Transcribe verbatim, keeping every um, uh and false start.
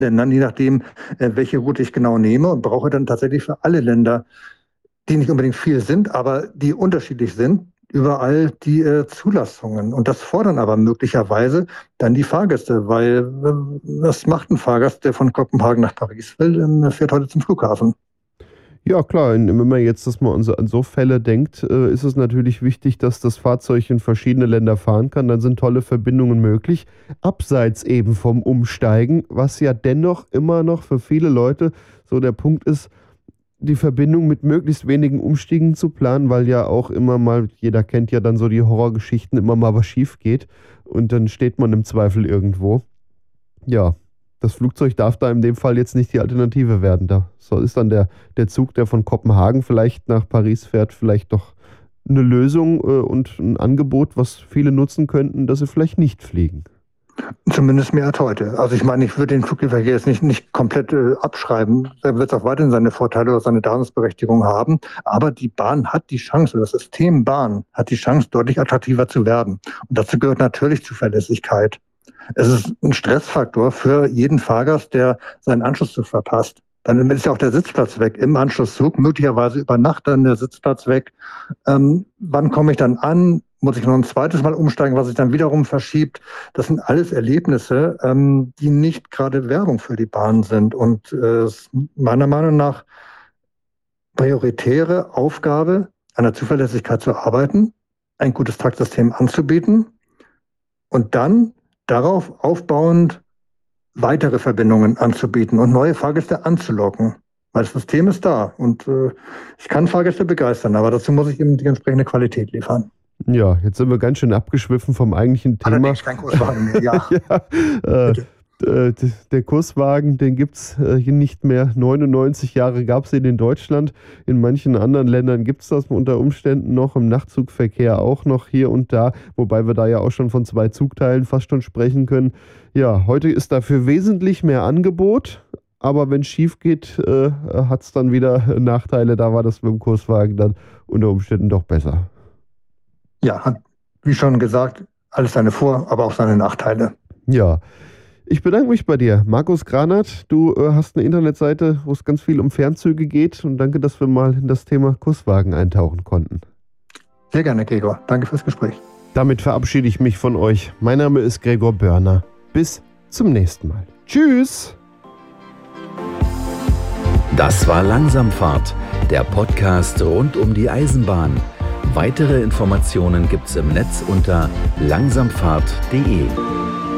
Ländern, je nachdem, welche Route ich genau nehme, und brauche dann tatsächlich für alle Länder, die nicht unbedingt viel sind, aber die unterschiedlich sind, überall die äh, Zulassungen. Und das fordern aber möglicherweise dann die Fahrgäste, weil äh, was macht ein Fahrgast, der von Kopenhagen nach Paris will, ähm, fährt heute zum Flughafen. Ja, klar, wenn man jetzt dass man an so Fälle denkt, äh, ist es natürlich wichtig, dass das Fahrzeug in verschiedene Länder fahren kann. Dann sind tolle Verbindungen möglich, abseits eben vom Umsteigen, was ja dennoch immer noch für viele Leute so der Punkt ist, die Verbindung mit möglichst wenigen Umstiegen zu planen, weil ja auch immer mal, jeder kennt ja dann so die Horrorgeschichten, immer mal was schief geht und dann steht man im Zweifel irgendwo. Ja, das Flugzeug darf da in dem Fall jetzt nicht die Alternative werden. Da ist dann der, der Zug, der von Kopenhagen vielleicht nach Paris fährt, vielleicht doch eine Lösung äh, und ein Angebot, was viele nutzen könnten, dass sie vielleicht nicht fliegen. Zumindest mehr als heute. Also ich meine, ich würde den Flugverkehr jetzt nicht, nicht komplett äh, abschreiben. Er wird auch weiterhin seine Vorteile oder seine Daseinsberechtigung haben. Aber die Bahn hat die Chance, das System Bahn hat die Chance, deutlich attraktiver zu werden. Und dazu gehört natürlich Zuverlässigkeit. Es ist ein Stressfaktor für jeden Fahrgast, der seinen Anschlusszug verpasst. Dann ist ja auch der Sitzplatz weg im Anschlusszug, möglicherweise über Nacht dann der Sitzplatz weg. Ähm, wann komme ich dann an? Muss ich noch ein zweites Mal umsteigen, was sich dann wiederum verschiebt? Das sind alles Erlebnisse, ähm, die nicht gerade Werbung für die Bahn sind. Und äh, meiner Meinung nach prioritäre Aufgabe, an der Zuverlässigkeit zu arbeiten, ein gutes Taktsystem anzubieten und dann darauf aufbauend weitere Verbindungen anzubieten und neue Fahrgäste anzulocken. Weil das System ist da und äh, ich kann Fahrgäste begeistern, aber dazu muss ich eben die entsprechende Qualität liefern. Ja, jetzt sind wir ganz schön abgeschwiffen vom eigentlichen Thema. Allerdings kein Kurswagen mehr, ja. ja äh, äh, der Kurswagen, den gibt es äh, hier nicht mehr. neunundneunzig Jahre gab es ihn in Deutschland. In manchen anderen Ländern gibt es das unter Umständen noch, im Nachtzugverkehr auch noch hier und da, wobei wir da ja auch schon von zwei Zugteilen fast schon sprechen können. Ja, heute ist dafür wesentlich mehr Angebot, aber wenn es schief geht, äh, hat es dann wieder Nachteile. Da war das mit dem Kurswagen dann unter Umständen doch besser. Ja, hat, wie schon gesagt, alles seine Vor-, aber auch seine Nachteile. Ja, ich bedanke mich bei dir, Markus Granat. Du äh, hast eine Internetseite, wo es ganz viel um Fernzüge geht, und danke, dass wir mal in das Thema Kurswagen eintauchen konnten. Sehr gerne, Gregor. Danke fürs Gespräch. Damit verabschiede ich mich von euch. Mein Name ist Gregor Börner. Bis zum nächsten Mal. Tschüss! Das war Langsamfahrt, der Podcast rund um die Eisenbahn. Weitere Informationen gibt's im Netz unter langsamfahrt punkt de.